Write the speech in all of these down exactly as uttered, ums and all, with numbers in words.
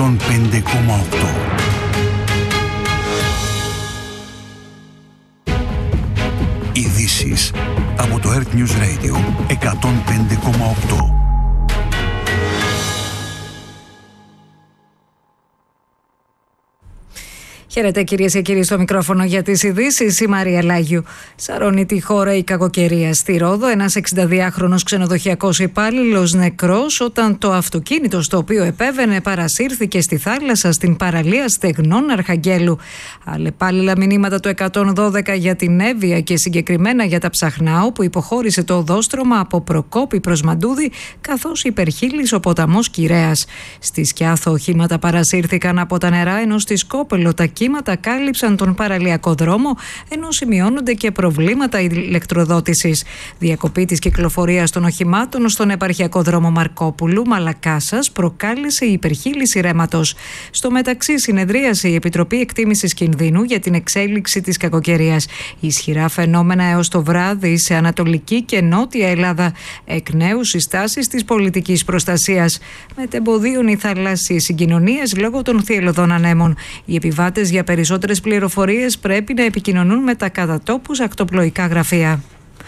εκατόν πέντε κόμμα οκτώ. Ειδήσεις από το Earth News Radio εκατόν πέντε κόμμα οκτώ. Χαίρετε κυρίες και κύριοι, στο μικρόφωνο για τις ειδήσεις η Μαρία Λάγιου. Σαρώνει τη χώρα η κακοκαιρία. Στη Ρόδο ένας εξηνταδυάχρονος ξενοδοχειακός υπάλληλος νεκρός όταν το αυτοκίνητο στο οποίο επέβαινε παρασύρθηκε στη θάλασσα στην παραλία Στεγνών Αρχαγγέλου. Αλλεπάλληλα μηνύματα το εκατόν δώδεκα για την Εύβοια και συγκεκριμένα για τα Ψαχνάου που υποχώρησε το οδόστρωμα από Προκόπη προς Μαντούδη, καθώς υπερχείλησε ο ποταμός Κυρέας. Στη Σκιάθο οχήματα παρασύρθηκαν από τα νερά, ενώ στη Σκόπελο τα κύματα κάλυψαν τον παραλιακό δρόμο, ενώ σημειώνονται και προβλήματα ηλεκτροδότησης. Διακοπή της κυκλοφορίας των οχημάτων στον επαρχιακό δρόμο Μαρκόπουλου Μαλακάσας προκάλεσε η υπερχείληση ρέματος. Στο μεταξύ, συνεδρίασε η Επιτροπή Εκτίμησης Κινδύνου για την εξέλιξη της κακοκαιρίας. Ισχυρά φαινόμενα έως το βράδυ σε Ανατολική και Νότια Ελλάδα. Εκ νέου συστάσεις της πολιτικής προστασίας. Μετεμποδίων οι θαλάσσιες συγκοινωνίες λόγω των θυελλωδών ανέμων. Οι επιβάτες για περισσότερες πληροφορίες πρέπει να επικοινωνούν με τα κατά τόπους ακτοπλοϊκά γραφεία.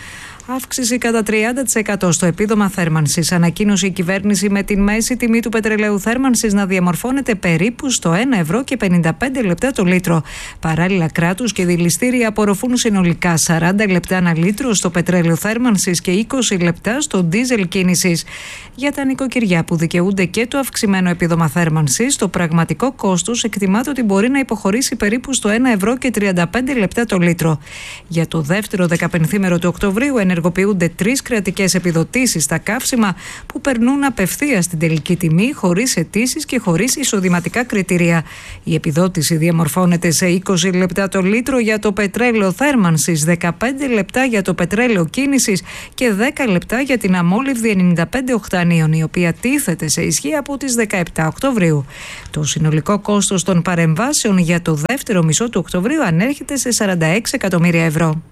Αύξηση κατά τριάντα τοις εκατό στο επίδομα θέρμανσης. Ανακοίνωσε η κυβέρνηση με την μέση τιμή του πετρελαίου θέρμανσης να διαμορφώνεται περίπου στο ένα ευρώ και πενήντα πέντε λεπτά το λίτρο. Παράλληλα, κράτους και δηληστήρια απορροφούν συνολικά σαράντα λεπτά ένα λίτρο στο πετρέλαιο θέρμανσης και είκοσι λεπτά στο ντίζελ κίνησης. Για τα νοικοκυριά που δικαιούνται και το αυξημένο επίδομα θέρμανσης, το πραγματικό κόστος εκτιμάται ότι μπορεί να υποχωρήσει περίπου στο ένα ευρώ και τριάντα πέντε λεπτά το λίτρο. Για το δεύτερο δεκαπενθήμερο του Οκτωβρίου ενεργοποιούνται τρεις κρατικές επιδοτήσεις στα καύσιμα που περνούν απευθείας στην τελική τιμή, χωρίς αιτήσεις και χωρίς εισοδηματικά κριτήρια. Η επιδότηση διαμορφώνεται σε είκοσι λεπτά το λίτρο για το πετρέλαιο θέρμανσης, δεκαπέντε λεπτά για το πετρέλαιο κίνησης και δέκα λεπτά για την αμόλυβδη ενενήντα πέντε οκτανίων, η οποία τίθεται σε ισχύ από τις δεκαεπτά Οκτωβρίου. Το συνολικό κόστος των παρεμβάσεων για το δεύτερο μισό του Οκτωβρίου ανέρχεται σε σαράντα έξι εκατομμύρια ευρώ.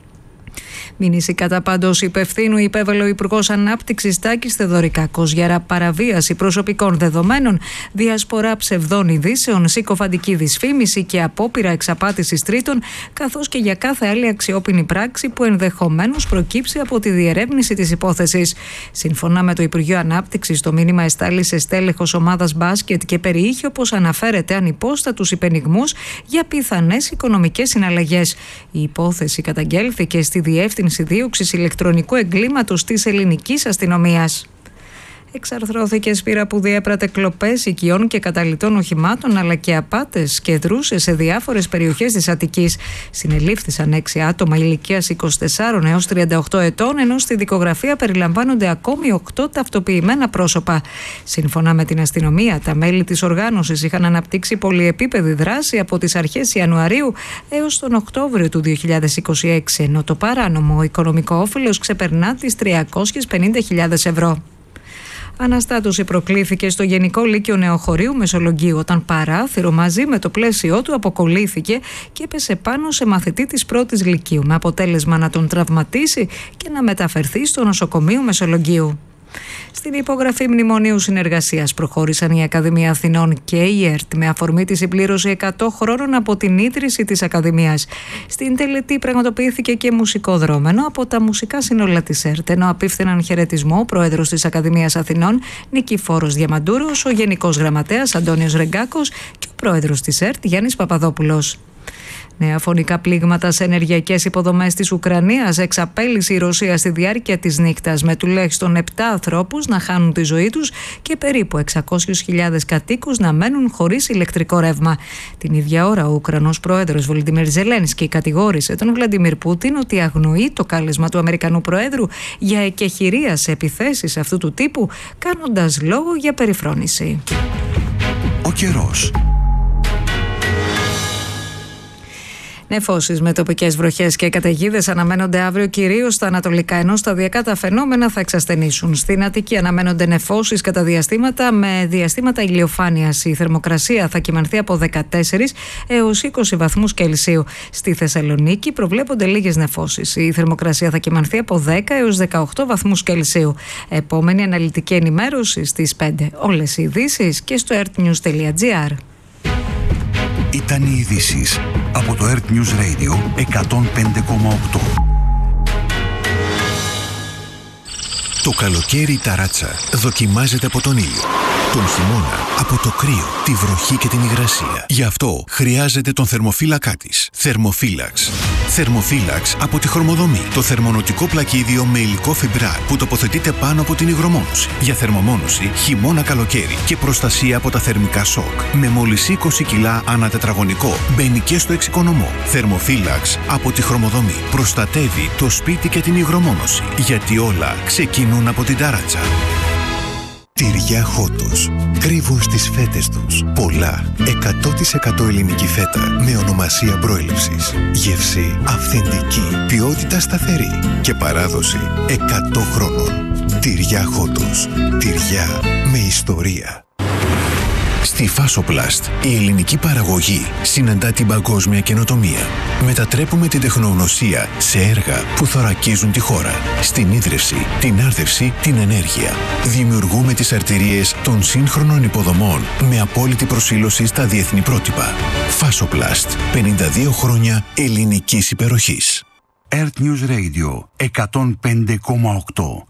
Μήνυση κατά πάντως υπευθύνου υπέβαλε ο Υπουργός Ανάπτυξης Τάκης Θεοδωρικάκος για παραβίαση προσωπικών δεδομένων, διασπορά ψευδών ειδήσεων, συκοφαντική δυσφήμιση και απόπειρα εξαπάτησης τρίτων, καθώς και για κάθε άλλη αξιόπινη πράξη που ενδεχομένως προκύψει από τη διερεύνηση της υπόθεσης. Σύμφωνα με το Υπουργείο Ανάπτυξης, το μήνυμα εστάλει σε στέλεχος ομάδας μπάσκετ και περιείχε, όπως αναφέρεται, ανυπόστατους υπενιγμούς για πιθανές οικονομικές συναλλαγές. Η υπόθεση καταγγέλθηκε στη Διεύθυνση Δίωξης ηλεκτρονικού εγκλήματος της ελληνικής αστυνομίας. Εξαρθρώθηκε σπήρα που διέπρατε κλοπές οικειών και καταλυτών οχημάτων αλλά και απάτες και δρούσε σε διάφορες περιοχές της Αττικής. Συνελήφθησαν έξι άτομα ηλικίας είκοσι τεσσάρων έως τριάντα οκτώ ετών, ενώ στη δικογραφία περιλαμβάνονται ακόμη οκτώ ταυτοποιημένα πρόσωπα. Σύμφωνα με την αστυνομία, τα μέλη της οργάνωσης είχαν αναπτύξει πολυεπίπεδη δράση από τις αρχές Ιανουαρίου έως τον Οκτώβριο του δύο χιλιάδες είκοσι έξι, ενώ το παράνομο οικονομικό όφελος ξεπερνά τις τριακόσιες πενήντα χιλιάδες ευρώ. Αναστάτωση προκλήθηκε στο Γενικό Λύκειο Νεοχωρίου Μεσολογγίου όταν παράθυρο μαζί με το πλαίσιό του αποκολλήθηκε και έπεσε πάνω σε μαθητή της πρώτης Λυκείου, με αποτέλεσμα να τον τραυματίσει και να μεταφερθεί στο νοσοκομείο Μεσολογγίου. Στην υπογραφή μνημονίου συνεργασίας προχώρησαν η Ακαδημία Αθηνών και η ΕΡΤ με αφορμή τη συμπλήρωση εκατό χρόνων από την ίδρυση της Ακαδημίας. Στην τελετή πραγματοποιήθηκε και μουσικό δρόμενο από τα μουσικά σύνολα της ΕΡΤ, ενώ απίφθηναν χαιρετισμό ο πρόεδρος της Ακαδημίας Αθηνών Νικηφόρος Διαμαντούρος, ο Γενικός Γραμματέας Αντώνιος Ρεγκάκος και ο πρόεδρος της ΕΡΤ Γιάννης Παπαδόπουλος. Νέα φωνικά πλήγματα σε ενεργειακές υποδομές της Ουκρανίας εξαπέλυσε η Ρωσία στη διάρκεια της νύχτας, με τουλάχιστον επτά ανθρώπους να χάνουν τη ζωή τους και περίπου εξακόσιες χιλιάδες κατοίκους να μένουν χωρίς ηλεκτρικό ρεύμα. Την ίδια ώρα, ο Ουκρανός πρόεδρος Βολοντιμίρ Ζελένσκι κατηγόρησε τον Βλαντιμίρ Πούτιν ότι αγνοεί το κάλεσμα του Αμερικανού Προέδρου για εκεχηρία σε επιθέσεις αυτού του τύπου, κάνοντας λόγο για περιφρόνηση. Ο καιρός. Νεφώσεις με τοπικές βροχές και καταιγίδες αναμένονται αύριο κυρίως στα ανατολικά, ενώ σταδιακά τα φαινόμενα θα εξασθενήσουν. Στην Αττική αναμένονται νεφώσεις κατά διαστήματα με διαστήματα ηλιοφάνειας. Η θερμοκρασία θα κυμανθεί από δεκατέσσερις έως είκοσι βαθμούς Κελσίου. Στη Θεσσαλονίκη προβλέπονται λίγες νεφώσεις. Η θερμοκρασία θα κυμανθεί από δέκα έως δεκαοκτώ βαθμούς Κελσίου. Επόμενη αναλυτική ενημέρωση στις πέντε. Όλες οι ειδήσεις και στο earthnews τελεία gr. Ήταν οι ειδήσεις από το Earth News Radio εκατόν πέντε κόμμα οκτώ. Το καλοκαίρι η ταράτσα δοκιμάζεται από τον ήλιο. Τον χειμώνα από το κρύο, τη βροχή και την υγρασία. Γι' αυτό χρειάζεται τον θερμοφύλακά της. Θερμοφύλαξ. Θερμοφύλαξ από τη Χρωμοδομή. Το θερμονοτικό πλακίδιο με υλικό φιμπράρ που τοποθετείται πάνω από την υγρομόνωση. Για θερμομόνωση χειμώνα καλοκαίρι και προστασία από τα θερμικά σοκ. Με μόλις είκοσι κιλά ανά τετραγωνικό. Μπαίνει και στο εξοικονομό. Θερμοφύλαξ από τη Χρωμοδομή. Προστατεύει το σπίτι και την υγρομόνωση. Γιατί όλα ξεκινούν από την ταράτσα. Τυριά Χότος. Κρύβουν στις φέτες τους πολλά εκατό τοις εκατό ελληνική φέτα με ονομασία προέλευσης. Γεύση αυθεντική, ποιότητα σταθερή και παράδοση εκατό χρόνων. Τυριά Χότος. Τυριά με ιστορία. Στη Φάσοπλαστ, η ελληνική παραγωγή συναντά την παγκόσμια καινοτομία. Μετατρέπουμε την τεχνογνωσία σε έργα που θωρακίζουν τη χώρα. Στην ίδρυυση, την άρδευση, την ενέργεια. Δημιουργούμε τις αρτηρίες των σύγχρονων υποδομών με απόλυτη προσήλωση στα διεθνή πρότυπα. Φάσοπλαστ, πενήντα δύο χρόνια ελληνικής υπεροχής. Earth News Radio εκατόν πέντε κόμμα οκτώ.